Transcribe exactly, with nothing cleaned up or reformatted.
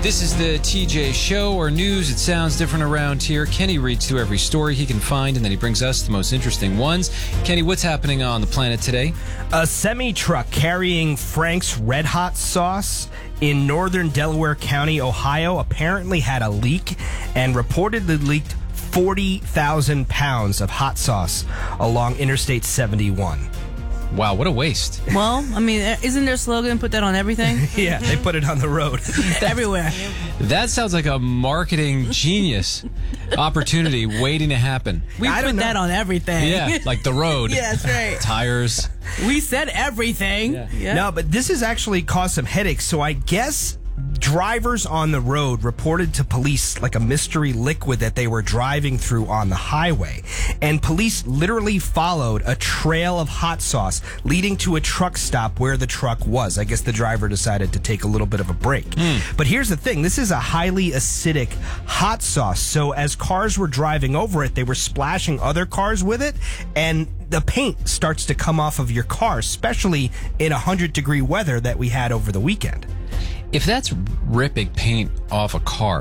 This is the T J Show, or news. It sounds different around here. Kenny reads through every story he can find, and then he brings us the most interesting ones. Kenny, what's happening on the planet today? A semi-truck carrying Frank's Red Hot sauce in northern Delaware County, Ohio, apparently had a leak and reportedly leaked forty thousand pounds of hot sauce along Interstate seventy-one. Wow, what a waste. Well, I mean, isn't their slogan, put that on everything? Yeah, they put it on the road. Everywhere. That sounds like a marketing genius opportunity waiting to happen. We I put don't know. that on everything. Yeah, like the road. Yeah, that's right. Tires. We said everything. Yeah. Yeah. No, but this has actually caused some headaches, so I guess drivers on the road reported to police like a mystery liquid that they were driving through on the highway. And police literally followed a trail of hot sauce leading to a truck stop where the truck was. I guess the driver decided to take a little bit of a break. Mm. But here's the thing. This is a highly acidic hot sauce. So as cars were driving over it, they were splashing other cars with it, and the paint starts to come off of your car, especially in one hundred degree weather that we had over the weekend. If that's ripping paint off a car,